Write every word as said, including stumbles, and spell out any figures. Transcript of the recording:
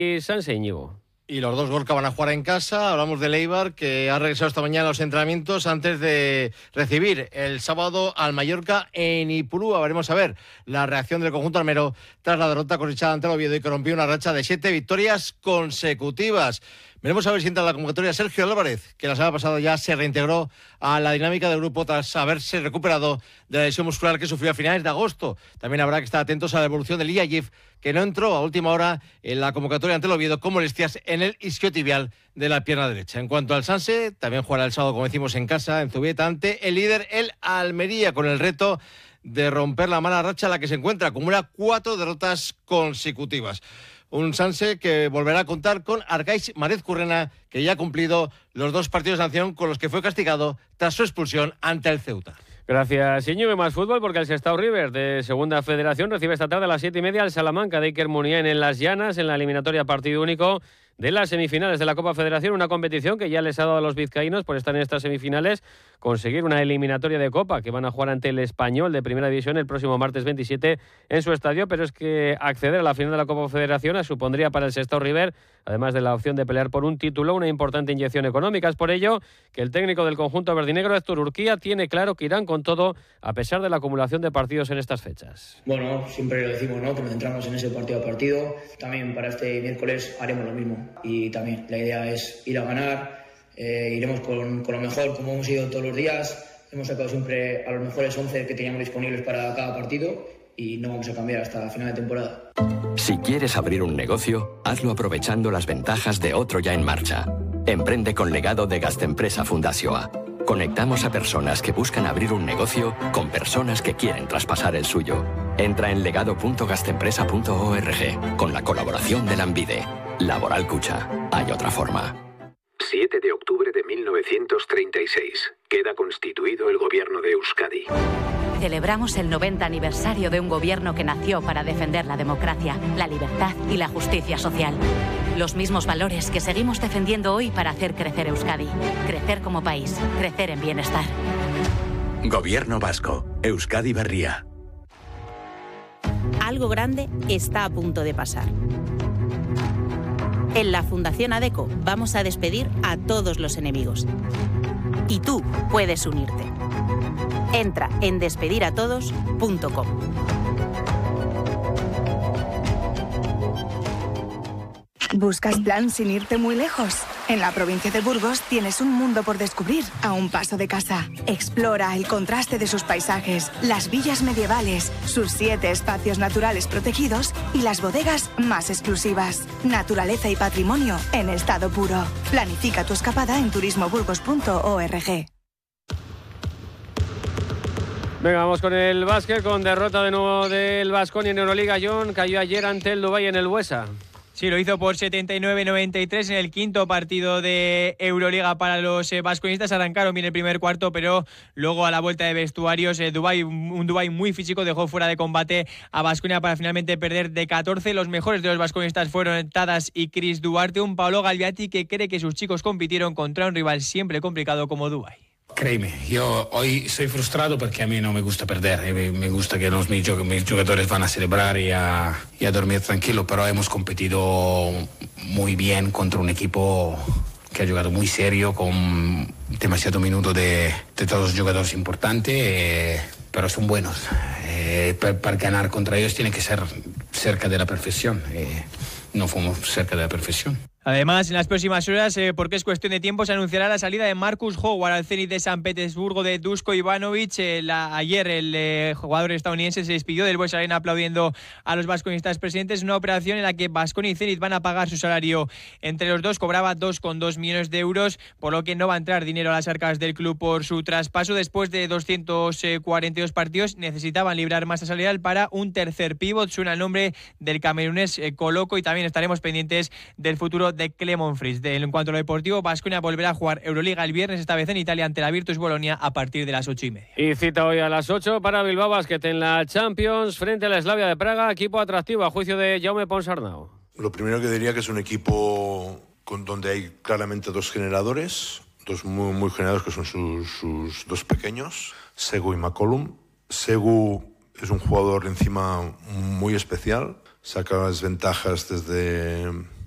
y Sanse Íñigo. Y los dos Gorka van a jugar en casa. Hablamos de Eibar, que ha regresado esta mañana a los entrenamientos antes de recibir el sábado al Mallorca en Ipurúa. Veremos a ver la reacción del conjunto almero tras la derrota cosechada ante el Oviedo y que rompió una racha de siete victorias consecutivas. Veremos a ver si entra en la convocatoria Sergio Álvarez, que la semana pasada ya se reintegró a la dinámica del grupo tras haberse recuperado de la lesión muscular que sufrió a finales de agosto. También habrá que estar atentos a la evolución del Iyayev, que no entró a última hora en la convocatoria ante el Oviedo con molestias en el isquiotibial de la pierna derecha. En cuanto al Sanse, también jugará el sábado, como decimos, en casa, en Zubieta, ante el líder, el Almería, con el reto de romper la mala racha en la que se encuentra. Acumula cuatro derrotas consecutivas. Un Sanse que volverá a contar con Argaiz Marez-Currena, que ya ha cumplido los dos partidos de sanción con los que fue castigado tras su expulsión ante el Ceuta. Gracias, Íñigo. Más fútbol, porque el Sestao River de Segunda Federación recibe esta tarde a las siete y media al Salamanca de Iker Muniain en Las Llanas, en la eliminatoria partido único de las semifinales de la Copa Federación, una competición que ya les ha dado a los vizcaínos por estar en estas semifinales conseguir una eliminatoria de Copa que van a jugar ante el Español de Primera División el próximo martes veintisiete en su estadio, pero es que acceder a la final de la Copa Federación supondría para el Sestao River, además de la opción de pelear por un título, una importante inyección económica. Es por ello que el técnico del conjunto verdinegro, Héctor Urquía, tiene claro que irán con todo a pesar de la acumulación de partidos en estas fechas. Bueno, siempre lo decimos, ¿no?, que nos centramos en ese partido a partido. También para este miércoles haremos lo mismo y también la idea es ir a ganar. Eh, iremos con, con lo mejor, como hemos ido todos los días. Hemos sacado siempre a los mejores once que teníamos disponibles para cada partido y no vamos a cambiar hasta final de temporada. Si quieres abrir un negocio, hazlo aprovechando las ventajas de otro ya en marcha. Emprende con Legado de Gastempresa Fundazioa. Conectamos a personas que buscan abrir un negocio con personas que quieren traspasar el suyo. Entra en legado punto gastempresa punto org con la colaboración de Lanbide. Laboral Cucha. Hay otra forma. siete de octubre de mil novecientos treinta y seis. Queda constituido el gobierno de Euskadi. Celebramos el noventa aniversario de un gobierno que nació para defender la democracia, la libertad y la justicia social. Los mismos valores que seguimos defendiendo hoy para hacer crecer Euskadi. Crecer como país, crecer en bienestar. Gobierno vasco. Euskadi Berria. Algo grande está a punto de pasar. En la Fundación ADECO vamos a despedir a todos los enemigos. Y tú puedes unirte. Entra en despedir a todos punto com. ¿Buscas plan sin irte muy lejos? En la provincia de Burgos tienes un mundo por descubrir a un paso de casa. Explora el contraste de sus paisajes, las villas medievales, sus siete espacios naturales protegidos y las bodegas más exclusivas. Naturaleza y patrimonio en estado puro. Planifica tu escapada en turismo burgos punto org. Venga, vamos con el básquet, con derrota de nuevo del Baskonia en Euroliga. John cayó ayer ante el Dubái en el Buesa. Sí, lo hizo por setenta y nueve noventa y tres en el quinto partido de Euroliga para los eh, vasconistas. Arrancaron bien el primer cuarto, pero luego a la vuelta de vestuarios, eh, Dubái, un Dubái muy físico, dejó fuera de combate a Baskonia para finalmente perder de catorce. Los mejores de los vasconistas fueron Tadas y Chris Duarte, un Paolo Galviati que cree que sus chicos compitieron contra un rival siempre complicado como Dubái. Créeme, yo hoy soy frustrado porque a mí no me gusta perder, me, me gusta que los, mis, mis jugadores van a celebrar y a, y a dormir tranquilo, pero hemos competido muy bien contra un equipo que ha jugado muy serio, con demasiado minutos de, de todos los jugadores importantes, eh, pero son buenos. Eh, para, para ganar contra ellos tiene que ser cerca de la perfección, eh, no fuimos cerca de la perfección. Además, en las próximas horas, eh, porque es cuestión de tiempo, se anunciará la salida de Marcus Howard al Zenit de San Petersburgo de Dusko Ivanovic. Eh, la, ayer el eh, jugador estadounidense se despidió del Buesa Arena aplaudiendo a los vasconistas presentes. Una operación en la que Baskonia y Zenit van a pagar su salario entre los dos. Cobraba dos coma dos millones de euros, por lo que no va a entrar dinero a las arcas del club por su traspaso. Después de doscientos cuarenta y dos partidos, necesitaban librar masa salarial para un tercer pívot. Suena el nombre del camerunés eh, Coloco, y también estaremos pendientes del futuro de Clement Fritz. En cuanto a lo deportivo, Baskonia volverá a jugar Euroliga el viernes, esta vez en Italia ante la Virtus Bolonia a partir de las ocho y media. Y cita hoy a las ocho para Bilbao Basket en la Champions frente a la Slavia de Praga, equipo atractivo a juicio de Jaume Ponsarnau. Lo primero que diría que es un equipo con, donde hay claramente dos generadores, dos muy, muy generadores que son sus, sus dos pequeños, Segu y McCollum. Segu es un jugador encima muy especial, saca las ventajas desde